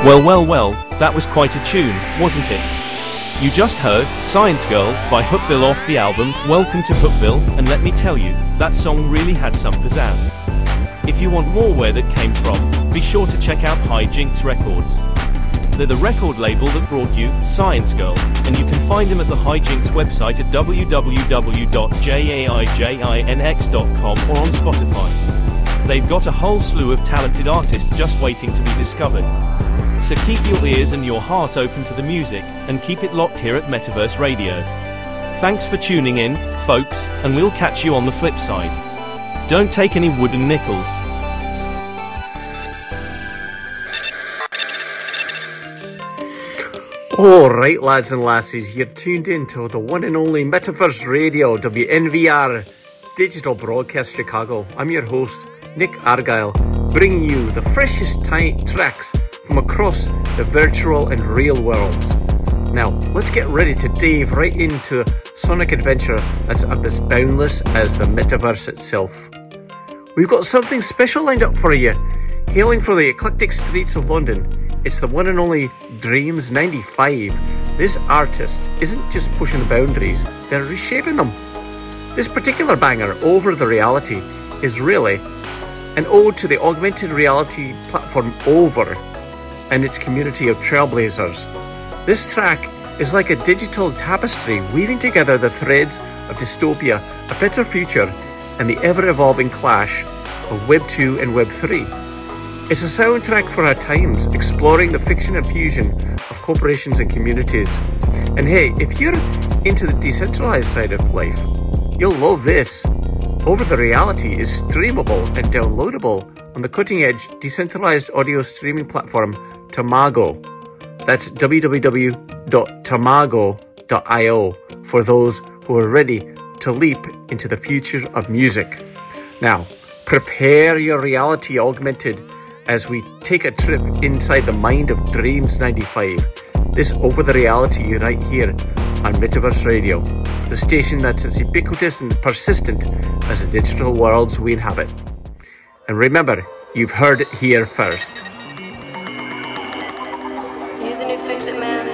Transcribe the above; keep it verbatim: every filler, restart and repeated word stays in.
Well, well, well, that was quite a tune, wasn't it? You just heard Science Girl by Hookville off the album Welcome to Hookville, and let me tell you, that song really had some pizzazz. If you want more where that came from, be sure to check out Hijinks Records. They're the record label that brought you Science Girl, and you can find them at the Hijinks website at w w w dot jaijinx dot com or on Spotify. They've got a whole slew of talented artists just waiting to be discovered. So keep your ears and your heart open to the music, and keep it locked here at Metaverse Radio. Thanks for tuning in, folks, and we'll catch you on the flip side. Don't take any wooden nickels. All right, lads and lassies, you're tuned in to the one and only Metaverse Radio, W N V R, Digital Broadcast Chicago. I'm your host, Nick Argyle, bringing you the freshest t- tracks from across the virtual and real worlds. Now, let's get ready to dive right into a sonic adventure that's as boundless as the Metaverse itself. We've got something special lined up for you. Hailing from the eclectic streets of London, it's the one and only Dreams ninety-five. This artist isn't just pushing the boundaries, they're reshaping them. This particular banger, Over the Reality, is really an ode to the augmented reality platform Over and its community of trailblazers. This track is like a digital tapestry weaving together the threads of dystopia, a better future, and the ever-evolving clash of Web two and Web three. It's a soundtrack for our times, exploring the fiction and fusion of corporations and communities. And hey, if you're into the decentralized side of life, you'll love this. Over the Reality is streamable and downloadable on the cutting-edge decentralized audio streaming platform Tamago. That's w w w dot tamago dot i o for those who are ready to leap into the future of music. Now, prepare your reality augmented as we take a trip inside the mind of Dreams ninety-five. This Over the Reality right here on Metaverse Radio, the station that's as ubiquitous and persistent as the digital worlds we inhabit. And remember, you've heard it here first. You the new fix-it man.